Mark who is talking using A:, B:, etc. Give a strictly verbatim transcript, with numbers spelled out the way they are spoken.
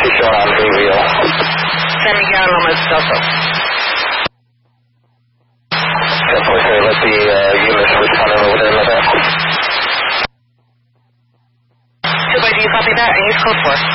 A: taxi showing on Bayview.
B: San Miguel, Lomas Delta.
A: Definitely, sir. Let the uh, units respond over there, Levant.
B: two by, do you copy that? I use code four.